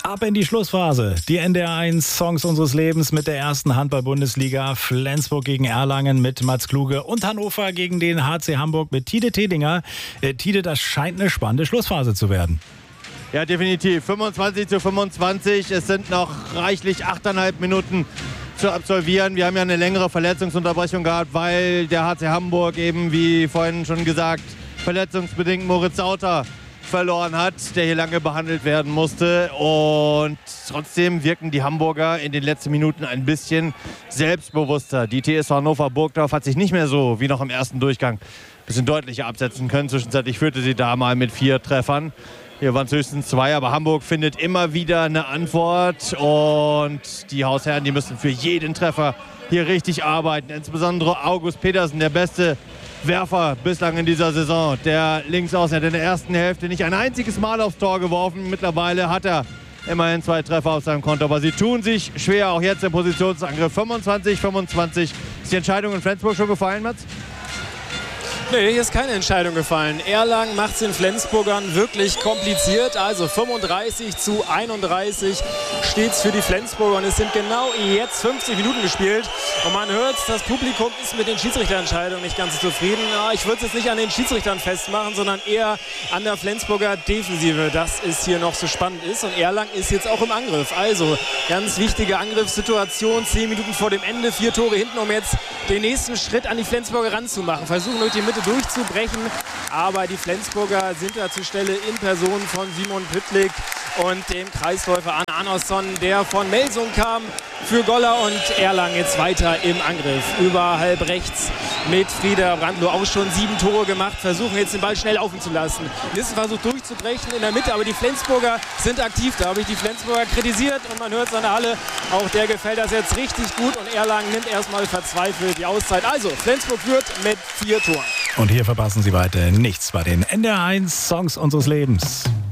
Ab in die Schlussphase. Die NDR1 Songs unseres Lebens mit der ersten Handball-Bundesliga. Flensburg gegen Erlangen mit Mats Kluge und Hannover gegen den HC Hamburg mit Tide Tedinger. Tide, das scheint eine spannende Schlussphase zu werden. Ja, definitiv. 25:25. Es sind noch reichlich 8,5 Minuten zu absolvieren. Wir haben ja eine längere Verletzungsunterbrechung gehabt, weil der HC Hamburg eben, wie vorhin schon gesagt, verletzungsbedingt Moritz Sauter verloren hat, der hier lange behandelt werden musste. Und trotzdem wirken die Hamburger in den letzten Minuten ein bisschen selbstbewusster. Die TSV Hannover Burgdorf hat sich nicht mehr so wie noch im ersten Durchgang ein bisschen deutlicher absetzen können. Zwischenzeitlich führte sie da mal mit 4 Treffern. Hier waren es höchstens 2, aber Hamburg findet immer wieder eine Antwort. Und die Hausherren, die müssen für jeden Treffer hier richtig arbeiten. Insbesondere August Petersen, der beste Werfer bislang in dieser Saison. Der Linksaußen hat in der ersten Hälfte nicht ein einziges Mal aufs Tor geworfen. Mittlerweile hat er immerhin 2 Treffer auf seinem Konto. Aber sie tun sich schwer, auch jetzt im Positionsangriff. 25:25. Ist die Entscheidung in Flensburg schon gefallen, Mats? Nee, hier ist keine Entscheidung gefallen. Erlangen macht es den Flensburgern wirklich kompliziert. Also 35:31 steht es für die Flensburger. Und es sind genau jetzt 50 Minuten gespielt. Und man hört, das Publikum ist mit den Schiedsrichterentscheidungen nicht ganz zufrieden. Ich würde es jetzt nicht an den Schiedsrichtern festmachen, sondern eher an der Flensburger Defensive, dass es hier noch so spannend ist. Und Erlangen ist jetzt auch im Angriff. Also ganz wichtige Angriffssituation. 10 Minuten vor dem Ende, 4 Tore hinten, um jetzt den nächsten Schritt an die Flensburger ranzumachen. Versuchen durch die Mitte durchzubrechen, aber die Flensburger sind da zur Stelle in Person von Simon Püttlik und dem Kreisläufer Arne Arnosson, der von Melsung kam für Goller, und Erlangen jetzt weiter im Angriff. Über halb rechts mit Frieder Brandlo auch schon 7 Tore gemacht, versuchen jetzt den Ball schnell laufen zu lassen. Nissen versucht durchzubrechen in der Mitte, aber die Flensburger sind aktiv. Da habe ich die Flensburger kritisiert und man hört es an der Halle. Auch der gefällt das jetzt richtig gut und Erlangen nimmt erstmal verzweifelt die Auszeit. Also Flensburg führt mit 4 Toren. Und hier verpassen Sie weiter nichts bei den NDR1 Songs unseres Lebens.